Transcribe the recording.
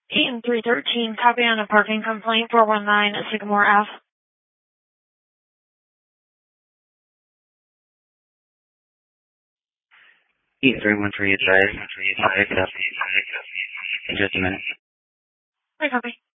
Eaton 313, copy on a parking complaint, 419 at Sycamore Ave. Eaton 313 advised. I'll pick up in just a minute. I copy.